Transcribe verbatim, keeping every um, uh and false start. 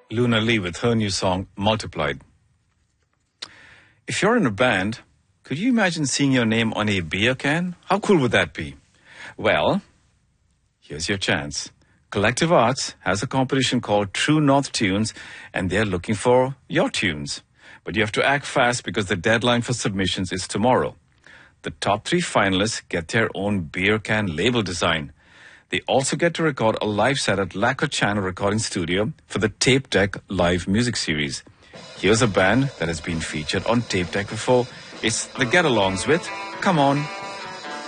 Luna Lee with her new song, Multiplied. If you're in a band, could you imagine seeing your name on a beer can? How cool would that be? Well, here's your chance. Collective Arts has a competition called True North Tunes, and they're looking for your tunes. But you have to act fast because the deadline for submissions is tomorrow. The top three finalists get their own beer can label design. They also get to record a live set at Lacquer Channel Recording Studio for the Tape Deck live music series. Here's a band that has been featured on Tape Deck before. It's the Get-Alongs with Come On,